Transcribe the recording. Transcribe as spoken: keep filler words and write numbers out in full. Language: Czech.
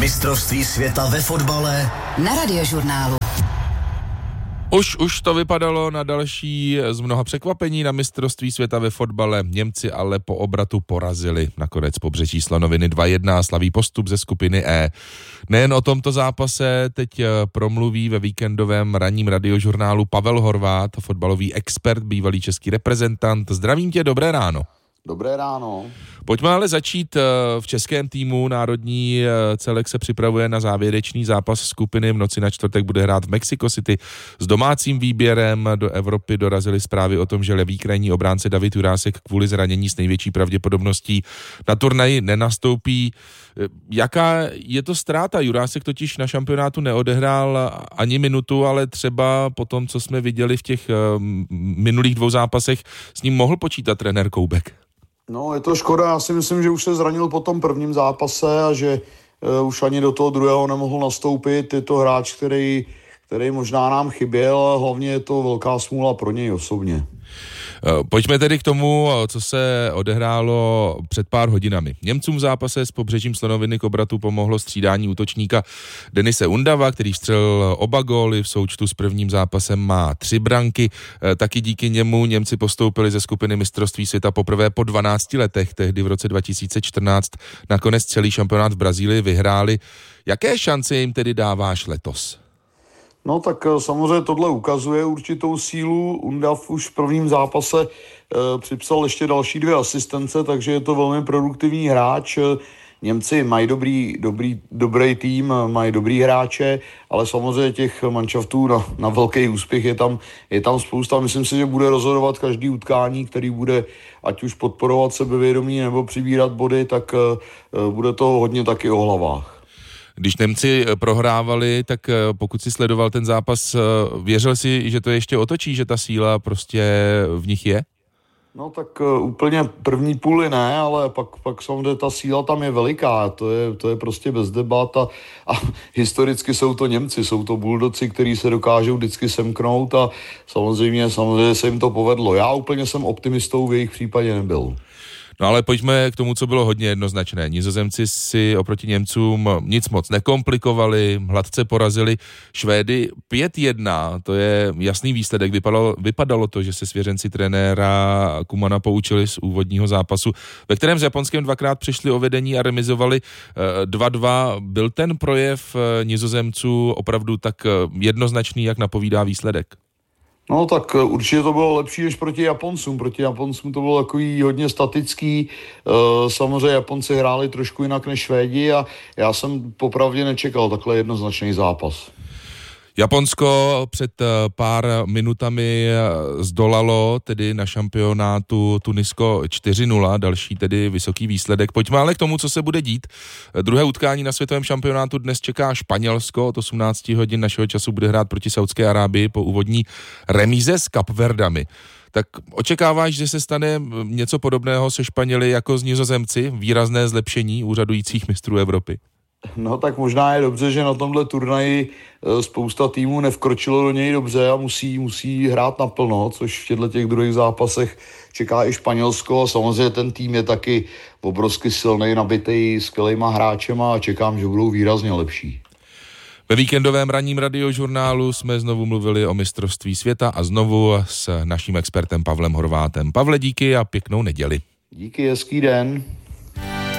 Mistrovství světa ve fotbale na Radiožurnálu. Už, už to vypadalo na další z mnoha překvapení na mistrovství světa ve fotbale. Němci ale po obratu porazili nakonec Pobřeží Slonoviny dva jedna, slaví postup ze skupiny E. Nejen o tomto zápase teď promluví ve víkendovém ranním Radiožurnálu Pavel Horváth, fotbalový expert, bývalý český reprezentant. Zdravím tě, dobré ráno. Dobré ráno. Pojďme ale začít v českém týmu. Národní celek se připravuje na závěrečný zápas skupiny. V noci na čtvrtek bude hrát v Mexico City s domácím výběrem. Do Evropy dorazily zprávy o tom, že levý krajní obránce David Jurásek kvůli zranění s největší pravděpodobností na turnaji nenastoupí. Jaká je to ztráta? Jurásek totiž na šampionátu neodehrál ani minutu, ale třeba po tom, co jsme viděli v těch minulých dvou zápasech, s ním mohl počítat trenér Koubek. No, je to škoda, já si myslím, že už se zranil po tom prvním zápase a že uh, už ani do toho druhého nemohl nastoupit. Je to hráč, který, který možná nám chyběl, ale hlavně je to velká smůla pro něj osobně. Pojďme tedy k tomu, co se odehrálo před pár hodinami. Němcům v zápase s Pobřežím Slonoviny k obratu pomohlo střídání útočníka Denise Undava, který vstřelil oba góly, v součtu s prvním zápasem má tři branky. Taky díky němu Němci postoupili ze skupiny mistrovství světa poprvé po dvanácti letech, tehdy v roce dva tisíce čtrnáct nakonec celý šampionát v Brazílii vyhráli. Jaké šance jim tedy dáváš letos? No tak samozřejmě tohle ukazuje určitou sílu. Undav už v prvním zápase e, připsal ještě další dvě asistence, takže je to velmi produktivní hráč. Němci mají dobrý, dobrý, dobrý tým, mají dobrý hráče, ale samozřejmě těch manšaftů na, na velký úspěch je tam, je tam spousta. Myslím si, že bude rozhodovat každý utkání, který bude ať už podporovat sebevědomí nebo přibírat body, tak e, bude to hodně taky o hlavách. Když Němci prohrávali, tak pokud si sledoval ten zápas, věřil si, že to ještě otočí, že ta síla prostě v nich je? No tak uh, úplně první půli ne, ale pak, pak samozřejmě ta síla tam je veliká, to je, to je prostě bez debat a, a historicky jsou to Němci, jsou to buldoci, kteří se dokážou vždycky semknout a samozřejmě, samozřejmě se jim to povedlo. Já úplně jsem optimistou v jejich případě nebyl. No ale pojďme k tomu, co bylo hodně jednoznačné. Nizozemci si oproti Němcům nic moc nekomplikovali, hladce porazili Švédy pět jedna, to je jasný výsledek. Vypadalo, vypadalo to, že se svěřenci trenéra Kumana poučili z úvodního zápasu, ve kterém s Japonskem dvakrát přišli o vedení a remizovali dva dva. Byl ten projev Nizozemců opravdu tak jednoznačný, jak napovídá výsledek? No tak určitě to bylo lepší než proti Japoncům. Proti Japoncům to bylo takový hodně statický. Samozřejmě Japonci hráli trošku jinak než Švédi a já jsem popravdě nečekal takhle jednoznačný zápas. Japonsko před pár minutami zdolalo tedy na šampionátu Tunisko čtyři nula, další tedy vysoký výsledek. Pojďme ale k tomu, co se bude dít. Druhé utkání na světovém šampionátu dnes čeká Španělsko, od osmnáct hodin našeho času bude hrát proti Saudské Arábii po úvodní remíze s Kapverdami. Tak očekáváš, že se stane něco podobného se Španěli jako s Nizozemci, výrazné zlepšení úřadujících mistrů Evropy? No tak možná je dobře, že na tomhle turnaji spousta týmů nevkročilo do něj dobře a musí, musí hrát naplno, což v těchto těch druhých zápasech čeká i Španělsko a samozřejmě ten tým je taky obrovsky silnej, nabitej skvělejma hráčema a čekám, že budou výrazně lepší. Ve víkendovém ranním Radiožurnálu jsme znovu mluvili o mistrovství světa a znovu s naším expertem Pavlem Horváthem. Pavle, díky a pěknou neděli. Díky, hezký den.